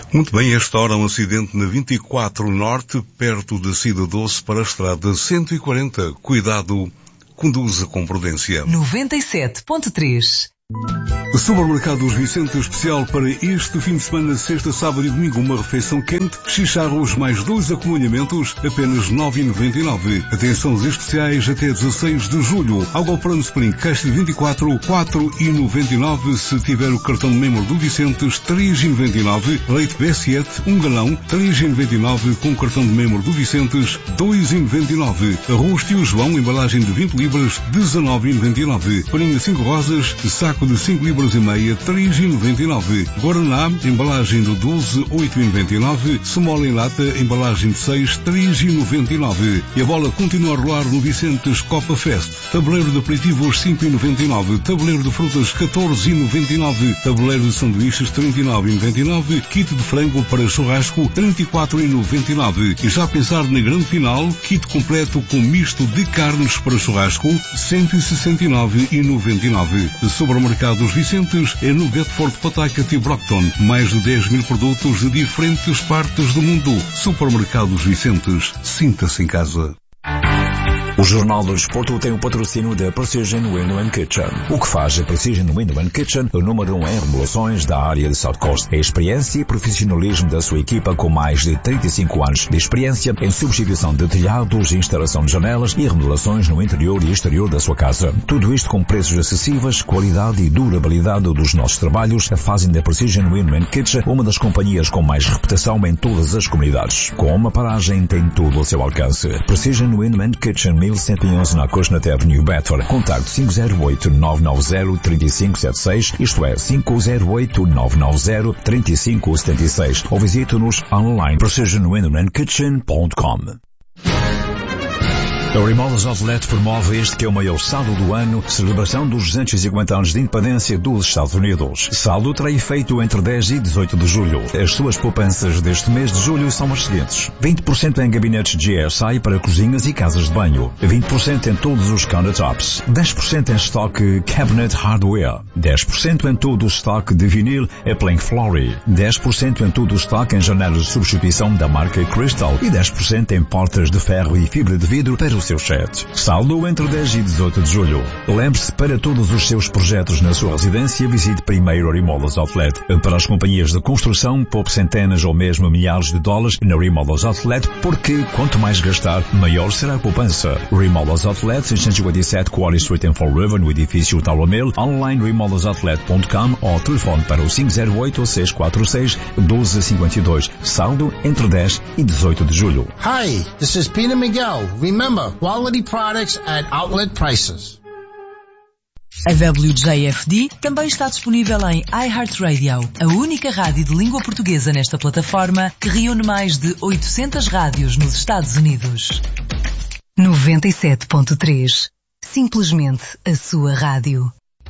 Muito bem, esta hora um acidente na 24 Norte, perto da Cidade Doce, para a estrada 140. Cuidado, conduza com prudência. 97.3. Supermercados Vicente especial para este fim de semana, sexta, sábado e domingo, uma refeição quente, chicharros mais 2 acompanhamentos, apenas 9,99. Atenções especiais até 16 de julho. Água Alprano Spring, caixa de 24, 4,99. Se tiver o cartão de membro do Vicentes, 3,99. Leite B7, 1 galão, 3,99. Com o cartão de membro do Vicentes, 2,99. Arroz Tio João, embalagem de 20 libras, 19,99. Farinha 5 rosas, saco de 5 libras e meia, 3,99. Guaraná, embalagem de 12, 8,99. Semola em lata, embalagem de 6, 3,99. E a bola continua a rolar no Vicentes Copa Fest. Tabuleiro de aperitivos, 5,99. Tabuleiro de frutas, 14,99. Tabuleiro de sanduíches, 39,99. Kit de frango para churrasco, 34,99. E já a pensar na grande final, kit completo com misto de carnes para churrasco, 169,99. Supermercados Vicentes é no Bedford, Pawtucket e Brockton. Mais de 10 mil produtos de diferentes partes do mundo. Supermercados Vicentes. Sinta-se em casa. O Jornal do Desporto tem o patrocínio da Precision Window & Kitchen. O que faz a Precision Window & Kitchen o número 1 em remodelações da área de South Coast. É a experiência e profissionalismo da sua equipa com mais de 35 anos de experiência em substituição de telhados, instalação de janelas e remodelações no interior e exterior da sua casa. Tudo isto com preços acessíveis, qualidade e durabilidade dos nossos trabalhos fazem da Precision Window & Kitchen uma das companhias com mais reputação em todas as comunidades. Com uma paragem tem tudo ao seu alcance. Precision Window & Kitchen 1111 na Cosnat Avenue, Bedford. Contacto 508-990-3576, isto é, 508-990-3576. Ou visite-nos online, precisionwindowandkitchen.com. A Remodelas Outlet promove este que é o maior saldo do ano, celebração dos 250 anos de independência dos Estados Unidos. Saldo terá efeito entre 10 e 18 de julho. As suas poupanças deste mês de julho são as seguintes: 20% em gabinetes GSI para cozinhas e casas de banho, 20% em todos os countertops, 10% em estoque cabinet hardware, 10% em todo o estoque de vinil e plank flooring, 10% em todo o estoque em janelas de substituição da marca Crystal e 10% em portas de ferro e fibra de vidro para o seu chat. Saldo entre 10 e 18 de julho. Lembre-se, para todos os seus projetos na sua residência, visite primeiro a Remodelas Outlet. Para as companhias de construção, poupe centenas ou mesmo milhares de dólares na Remodelas Outlet, porque quanto mais gastar, maior será a poupança. Remodelas Outlet, 657 Quarry Street em Fall River, no edifício Tower Mill, online remodelsoutlet.com ou telefone para o 508-646-1252. Saldo entre 10 e 18 de julho. Hi, this is Peter Miguel. Remember, quality products at outlet prices. A WJFD também está disponível em iHeartRadio, a única rádio de língua portuguesa nesta plataforma que reúne mais de 800 rádios nos Estados Unidos. 97.3. Simplesmente a sua rádio.